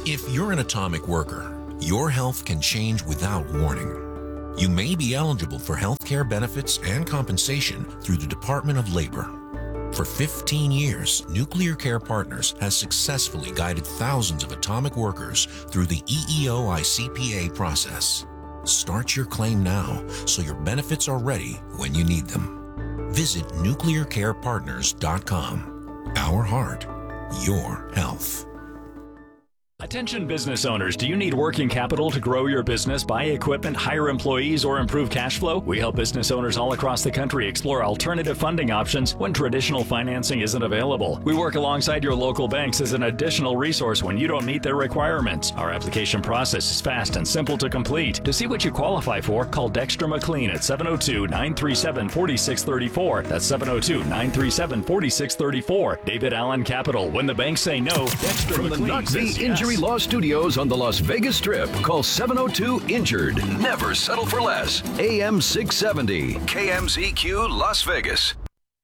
If you're an atomic worker, your health can change without warning. You may be eligible for health care benefits and compensation through the Department of Labor. For 15 years, Nuclear Care Partners has successfully guided thousands of atomic workers through the EEO-ICPA process. Start your claim now so your benefits are ready when you need them. Visit nuclearcarepartners.com. Our heart, your health. Attention business owners, do you need working capital to grow your business, buy equipment, hire employees, or improve cash flow? We help business owners all across the country explore alternative funding options when traditional financing isn't available. We work alongside your local banks as an additional resource when you don't meet their requirements. Our application process is fast and simple to complete. To see what you qualify for, call Dexter McLean at 702-937-4634. That's 702-937-4634. David Allen Capital. When the banks say no, Dexter From McLean the Knox says V Injury yes. Law Studios on the Las Vegas Strip. Call 702-INJURED. Never settle for less. AM 670. KMZQ Las Vegas.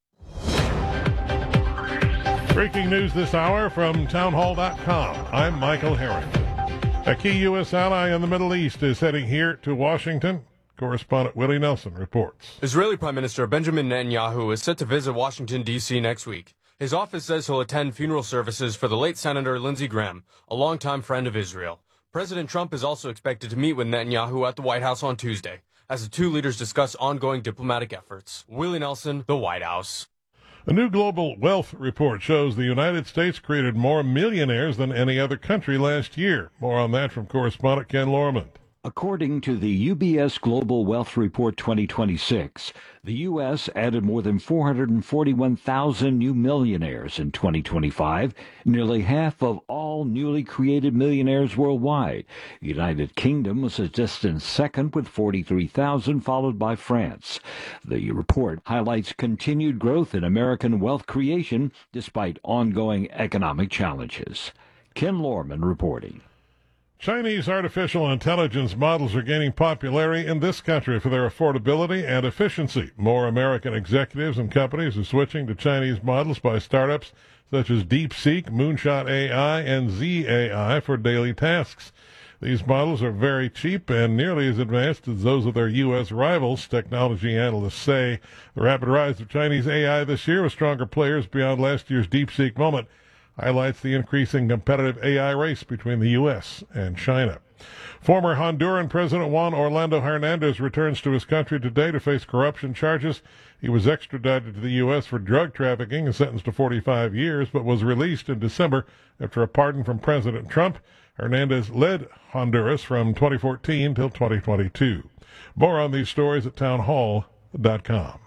Breaking news this hour from townhall.com. I'm Michael Harrington. A key U.S. ally in the Middle East is heading here to Washington. Correspondent Willie Nelson reports. Israeli Prime Minister Benjamin Netanyahu is set to visit Washington, D.C. next week. His office says he'll attend funeral services for the late Senator Lindsey Graham, a longtime friend of Israel. President Trump is also expected to meet with Netanyahu at the White House on Tuesday, as the two leaders discuss ongoing diplomatic efforts. Willie Nelson, the White House. A new global wealth report shows the United States created more millionaires than any other country last year. More on that from correspondent Ken Lorman. According to the UBS Global Wealth Report 2026, the U.S. added more than 441,000 new millionaires in 2025, nearly half of all newly created millionaires worldwide. The United Kingdom was a distant second with 43,000, followed by France. The report highlights continued growth in American wealth creation despite ongoing economic challenges. Ken Lorman reporting. Chinese artificial intelligence models are gaining popularity in this country for their affordability and efficiency. More American executives and companies are switching to Chinese models by startups such as DeepSeek, Moonshot AI, and ZAI for daily tasks. These models are very cheap and nearly as advanced as those of their U.S. rivals, technology analysts say. The rapid rise of Chinese AI this year with stronger players beyond last year's DeepSeek moment highlights the increasing competitive AI race between the U.S. and China. Former Honduran President Juan Orlando Hernandez returns to his country today to face corruption charges. He was extradited to the U.S. for drug trafficking and sentenced to 45 years, but was released in December after a pardon from President Trump. Hernandez led Honduras from 2014 till 2022. More on these stories at townhall.com.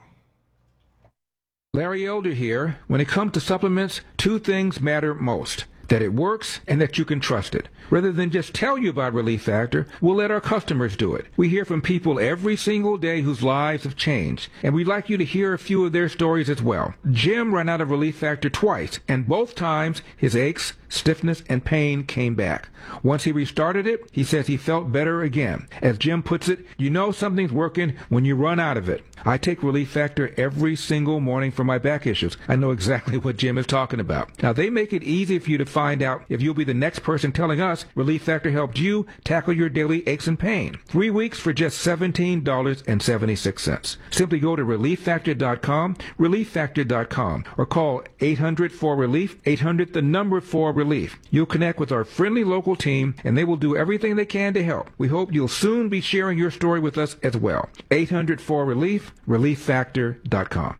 Larry Elder here. When it comes to supplements, two things matter most: that it works and that you can trust it. Rather than just tell you about Relief Factor, we'll let our customers do it. We hear from people every single day whose lives have changed, and we'd like you to hear a few of their stories as well. Jim ran out of Relief Factor twice, and both times his aches, stiffness, and pain came back. Once he restarted it, he says he felt better again. As Jim puts it, you know something's working when you run out of it. I take Relief Factor every single morning for my back issues. I know exactly what Jim is talking about. Now, they make it easy for you to find out if you'll be the next person telling us Relief Factor helped you tackle your daily aches and pain. 3 weeks for just $17.76. Simply go to ReliefFactor.com, ReliefFactor.com, or call 800-4RELIEF, 800 the number 4RELIEF. You'll connect with our friendly local team, and they will do everything they can to help. We hope you'll soon be sharing your story with us as well. 800-4RELIEF, ReliefFactor.com.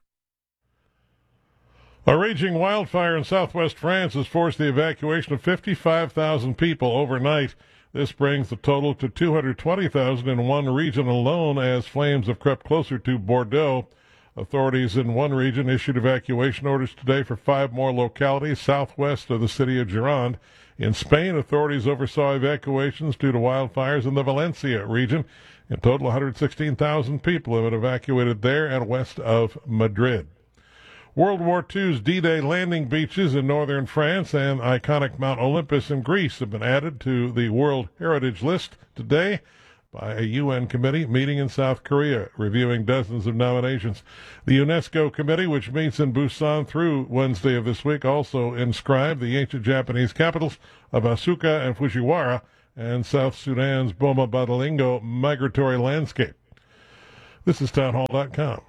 A raging wildfire in southwest France has forced the evacuation of 55,000 people overnight. This brings the total to 220,000 in one region alone as flames have crept closer to Bordeaux. Authorities in one region issued evacuation orders today for 5 more localities southwest of the city of Gironde. In Spain, authorities oversaw evacuations due to wildfires in the Valencia region. In total, 116,000 people have been evacuated there and west of Madrid. World War II's D-Day landing beaches in northern France and iconic Mount Olympus in Greece have been added to the World Heritage List today. by a UN committee meeting in South Korea, reviewing dozens of nominations. The UNESCO committee, which meets in Busan through Wednesday of this week, also inscribed the ancient Japanese capitals of Asuka and Fujiwara and South Sudan's Boma Badalingo migratory landscape. This is townhall.com.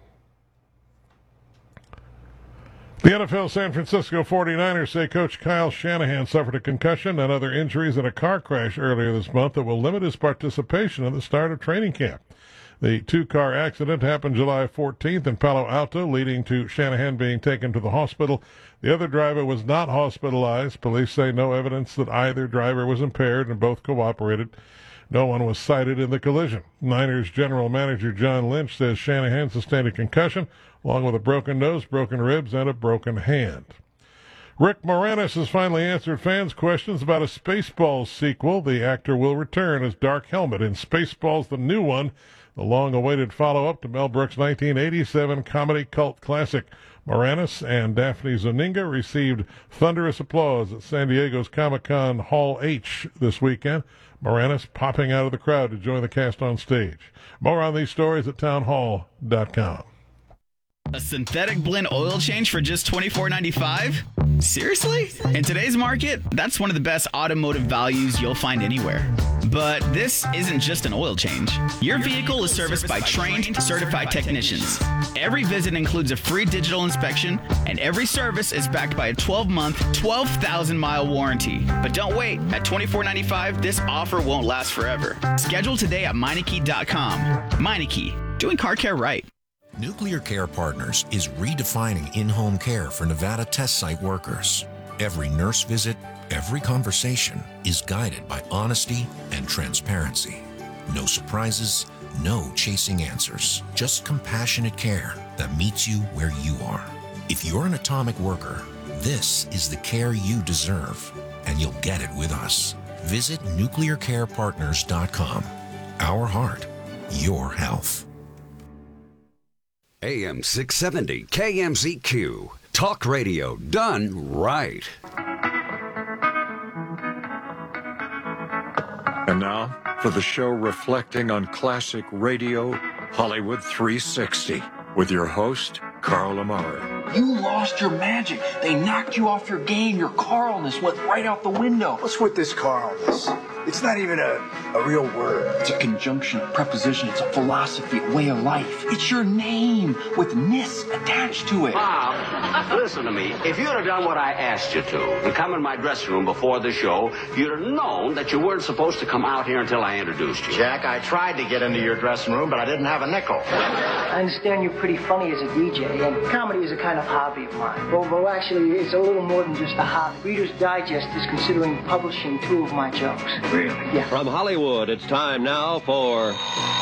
The NFL San Francisco 49ers say Coach Kyle Shanahan suffered a concussion and other injuries in a car crash earlier this month that will limit his participation at the start of training camp. The two-car accident happened July 14th in Palo Alto, leading to Shanahan being taken to the hospital. The other driver was not hospitalized. Police say no evidence that either driver was impaired and both cooperated. No one was cited in the collision. Niners general manager John Lynch says Shanahan sustained a concussion, along with a broken nose, broken ribs, and a broken hand. Rick Moranis has finally answered fans' questions about a Spaceballs sequel. The actor will return as Dark Helmet in Spaceballs, the new one, the long-awaited follow-up to Mel Brooks' 1987 comedy cult classic. Moranis and Daphne Zuniga received thunderous applause at San Diego's Comic-Con Hall H this weekend. Moranis popping out of the crowd to join the cast on stage. More on these stories at townhall.com. A synthetic blend oil change for just $24.95? Seriously? In today's market, that's one of the best automotive values you'll find anywhere. But this isn't just an oil change. Your vehicle is serviced by trained, certified technicians. Every visit includes a free digital inspection, and every service is backed by a 12-month, 12,000-mile warranty. But don't wait. At $24.95, this offer won't last forever. Schedule today at Meineke.com. Meineke, doing car care right. Nuclear Care Partners is redefining in-home care for Nevada test site workers. Every nurse visit, every conversation is guided by honesty and transparency. No surprises, no chasing answers, just compassionate care that meets you where you are. If you're an atomic worker, this is the care you deserve, and you'll get it with us. Visit nuclearcarepartners.com. Our heart, your health. AM 670 KMZQ. Talk radio done right. And now for the show reflecting on classic radio, Hollywood 360, with your host, Carl Amari. You lost your magic. They knocked you off your game. Your Carlness went right out the window. What's with this Carlness? It's not even a real word. It's a conjunction, a preposition. It's a philosophy, a way of life. It's your name with ness attached to it. Bob, listen to me. If you'd have done what I asked you to and come in my dressing room before the show, you'd have known that you weren't supposed to come out here until I introduced you. Jack, I tried to get into your dressing room, but I didn't have a nickel. I understand you're pretty funny as a DJ, and comedy is a kind of hobby of mine. Well, actually, it's a little more than just a hobby. Reader's Digest is considering publishing 2 of my jokes. Really? Yeah. From Hollywood, it's time now for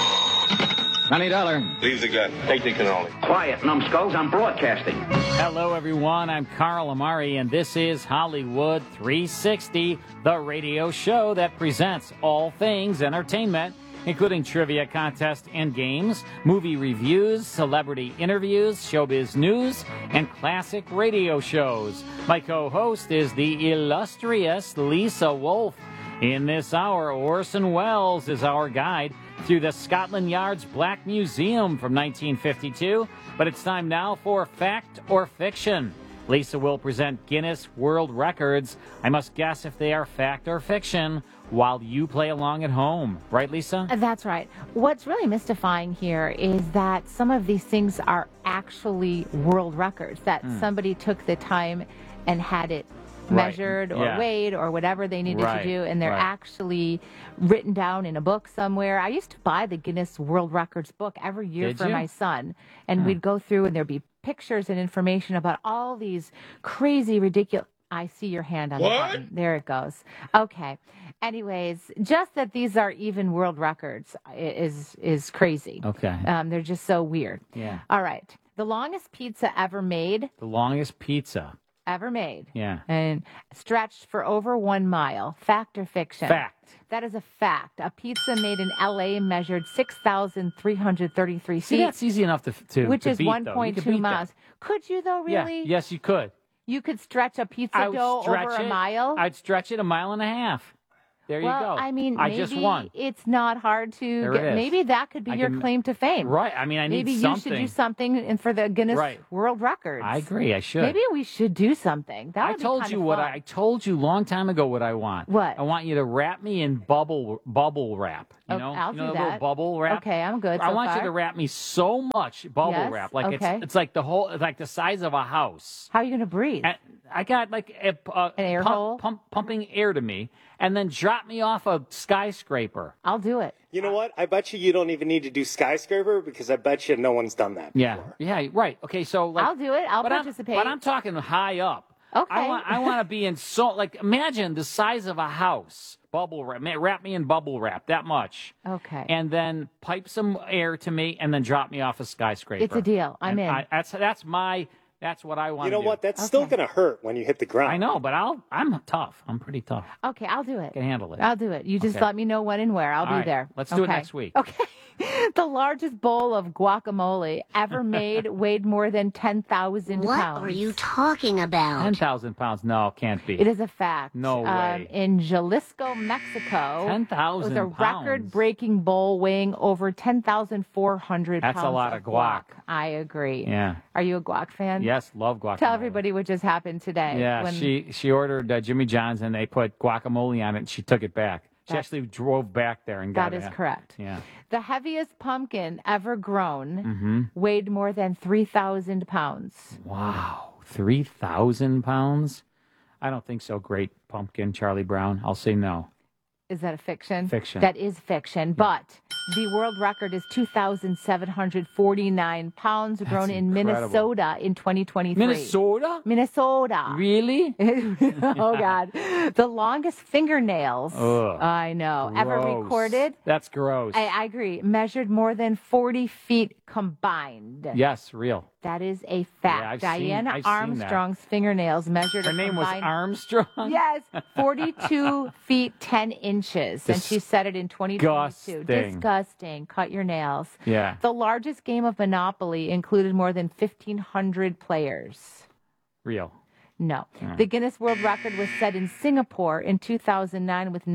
$20. Leave the gun. Take the cannoli. Quiet, numbskulls. I'm broadcasting. Hello, everyone. I'm Carl Amari, and this is Hollywood 360, the radio show that presents all things entertainment, including trivia contests and games, movie reviews, celebrity interviews, showbiz news, and classic radio shows. My co-host is the illustrious Lisa Wolf. In this hour, Orson Welles is our guide through the Scotland Yard's Black Museum from 1952. But it's time now for Fact or Fiction. Lisa will present Guinness World Records. I must guess if they are fact or fiction while you play along at home. Right, Lisa? That's right. What's really mystifying here is that some of these things are actually world records, that somebody took the time and had it measured or weighed or whatever they needed to do, and they're actually written down in a book somewhere. I used to buy the Guinness World Records book every year for my son, and we'd go through and there'd be pictures and information about all these crazy, ridiculous... I see your hand on the button. There it goes. Okay. Anyways, just that these are even world records is crazy. Okay. They're just so weird. Yeah. All right. The longest pizza ever made. The longest pizza ever made. Yeah. And stretched for over 1 mile. Fact or fiction? Fact. That is a fact. A pizza made in L.A. measured 6,333 feet. See, that's easy enough to which is beat, 1.2 miles. Could you, though, really? Yeah. Yes, you could. You could stretch a pizza dough over a mile? I'd stretch it 1.5 miles. There well, you go. I mean, I maybe just won. it's not hard to There get. it is. Maybe that could be your claim to fame. Right. I mean, I need maybe something. you should do something for the Guinness Right. World Records. I agree. I should. Maybe we should do something. That I would be told kind you of what fun. I told you a long time ago. What I want. What? I want you to wrap me in bubble wrap. You know, I'll you know do the that. little bubble wrap. Okay, I'm good. I so want far. you to wrap me so much bubble Yes, wrap, like okay. it's like the whole, like the size of a house. How are you going to breathe? I got like an air hole pumping air to me, and then drop me off a skyscraper. I'll do it. You know what? I bet you don't even need to do skyscraper because I bet you no one's done that. Yeah, yeah, right. Okay, so like, I'll do it. I'll but participate. But I'm talking high up. Okay. I want to be in imagine the size of a house. Bubble wrap. Wrap me in bubble wrap, that much. Okay. And then pipe some air to me, and then drop me off a skyscraper. It's a deal. I'm in. That's what I want. You know what? That's still going to hurt when you hit the ground. I know, but I'm tough. I'm pretty tough. Okay, I'll do it. I can handle it. I'll do it. You just Okay. let me know when and where. I'll All be right. there. Let's do it Okay. next week. Okay. The largest bowl of guacamole ever made weighed more than 10,000 What pounds. are you talking about? 10,000 pounds? No, can't be. It is a fact. No way. In Jalisco, Mexico, 10,000 it was a pounds. record-breaking bowl weighing over 10,400 pounds. That's a lot of guac. I agree. Yeah. Are you a guac fan? Yes, love guacamole. Tell everybody what just happened today. Yeah, when she ordered Jimmy John's and they put guacamole on it and she took it back. She actually drove back there and got That it. is correct. Yeah. The heaviest pumpkin ever grown Mm-hmm. weighed more than 3,000 pounds. Wow. 3,000 pounds? I don't think so. Great pumpkin, Charlie Brown. I'll say no. Is that a fiction? Fiction. That is fiction. But the world record is 2,749 pounds grown in incredible. Minnesota in 2023. Minnesota? Minnesota. Really? Oh, God. The longest fingernails, Ugh. I know, ever Gross. recorded. That's gross. I agree. Measured more than 40 feet combined. Yes, real. That is a fact. Yeah, I've Diana seen that. Armstrong's fingernails measured Her a name was combined- Armstrong? Yes, 42 feet 10 inches. And she said it in 2022. Disgusting. Disgusting. Cut your nails. Yeah. The largest game of Monopoly included more than 1,500 players. Real. No. Mm. The Guinness World Record was set in Singapore in 2009 with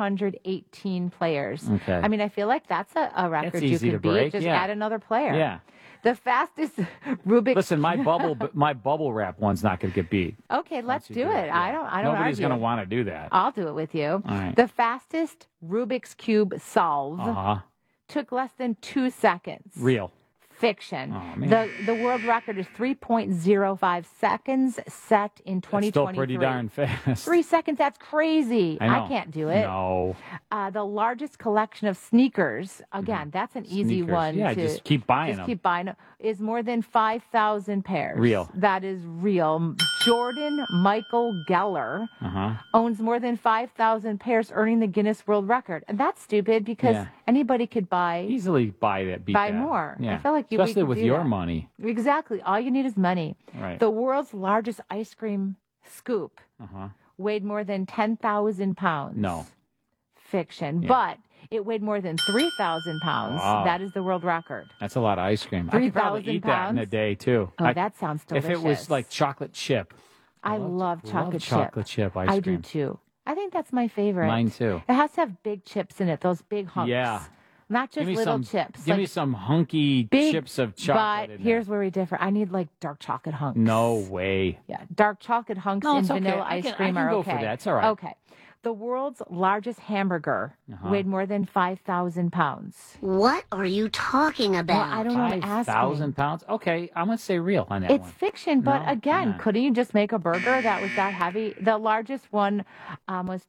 918 players. Okay. I mean, I feel like that's a record you easy could to beat. break, Just yeah. add another player. Yeah. The fastest Rubik's... Listen, my bubble wrap one's not going to get beat. Okay, let's do it. I don't Nobody's argue. going to want to do that. I'll do it with you. All right. The fastest Rubik's Cube solve Uh-huh. took less than 2 seconds. Real. Fiction. Oh, man. The world record is 3.05 seconds set in 2023. It's still pretty darn fast. 3 seconds, that's crazy. I know. can't do it. No. The largest collection of sneakers, again, that's an easy Sneakers. one. Yeah, to, just keep buying just them. keep buying them. Is more than 5,000 pairs. Real. That is real. Jordan Michael Geller Uh-huh. owns more than 5,000 pairs, earning the Guinness World Record. And that's stupid because Yeah. anybody could buy Easily buy that. Beat buy that. more. Yeah. I feel like we Especially could with do your that. money. Exactly. All you need is money. Right. The world's largest ice cream scoop Uh-huh. weighed more than 10,000 pounds. No. Fiction. Yeah. But it weighed more than 3,000 pounds. Wow. That is the world record. That's a lot of ice cream. I could probably 3,000 eat that in a pounds? day, too. Oh, that sounds If it was delicious. like chocolate chip. I love chocolate chip. chocolate chip ice I cream. do too. I think that's my favorite. Mine, too. It has to have big chips in it, those big hunks. Yeah. Not just Give me little some, chips. Give me like some hunky big, chips of chocolate. But in here's where we differ. I need like dark chocolate hunks. there. No way. Yeah, dark chocolate hunks No, and it's okay. vanilla I ice can- cream I can are go okay. for that. It's all right. Okay. The world's largest hamburger Uh-huh. weighed more than 5,000 pounds. What are you talking about? Well, I don't know. Ask me. 5,000 pounds? Okay, I'm going to say real on that It's one. fiction, but No, again, yeah. couldn't you just make a burger that was that heavy? The largest one was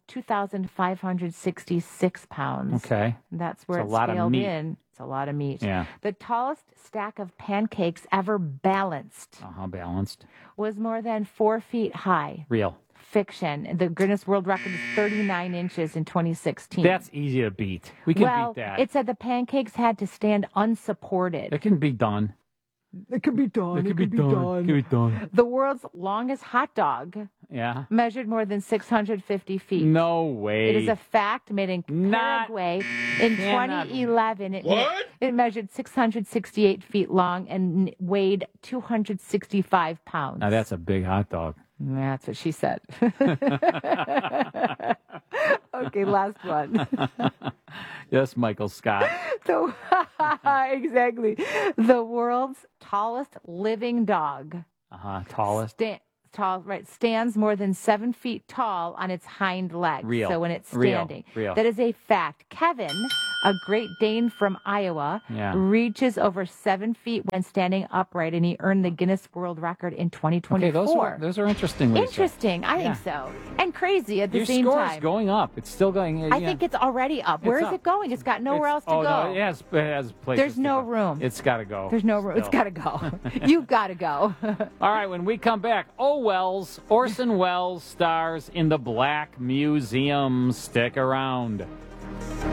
2,566 pounds. Okay. That's where It's it's a lot of scaled meat. in. It's a lot of meat. Yeah. The tallest stack of pancakes ever balanced Uh-huh, balanced. was more than 4 feet high. Real. Fiction. The Guinness World Record is 39 inches in 2016. That's easy to beat. We can well, beat that. it said the pancakes had to stand unsupported. It can be done. It could be done. It could be done. It could be done. The world's longest hot dog Yeah. measured more than 650 feet. No way. It is a fact made in Paraguay in cannot- 2011. What? It measured 668 feet long and weighed 265 pounds. Now that's a big hot dog. That's what she said. Okay, very last one. Yes, Michael Scott. Exactly. The world's tallest living dog. Tallest. Stands more than 7 feet tall on its hind legs. Real. So when it's standing. Real. That is a fact. Kevin, a Great Dane from Iowa, reaches over 7 feet when standing upright, and he earned the Guinness World Record in 2024. Okay, those are interesting, Lisa. Interesting. I think so. And crazy at the Your same score's time. going up. It's still going. I think it's already up. Where is it going? It's got nowhere else to go. No, it has places. There's no to go. room. It's got to go. There's no room. It's got to go. You've got to go. All right, when we come back, Orson Welles stars in the Black Museum. Stick around.